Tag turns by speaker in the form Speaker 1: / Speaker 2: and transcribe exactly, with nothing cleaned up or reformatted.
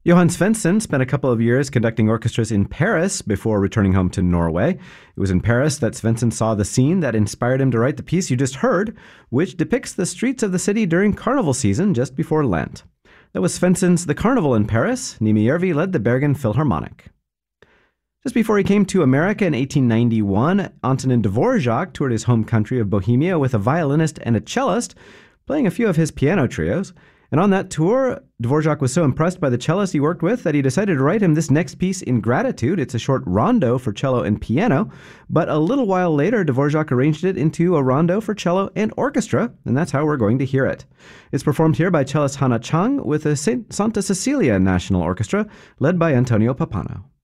Speaker 1: Johann Svensson spent a couple of years conducting orchestras in Paris before returning home to Norway. It was in Paris that Svensson saw the scene that inspired him to write the piece you just heard, which depicts the streets of the city during carnival season just before Lent. That was Svensson's The Carnival in Paris. Niemi led the Bergen Philharmonic. Just before he came to America in eighteen ninety-one, Antonin Dvorak toured his home country of Bohemia with a violinist and a cellist, playing a few of his piano trios. And on that tour, Dvorak was so impressed by the cellist he worked with that he decided to write him this next piece in gratitude. It's a short rondo for cello and piano, but a little while later, Dvorak arranged it into a rondo for cello and orchestra, and that's how we're going to hear it. It's performed here by cellist Hannah Chang with the Saint Santa Cecilia National Orchestra, led by Antonio Pappano.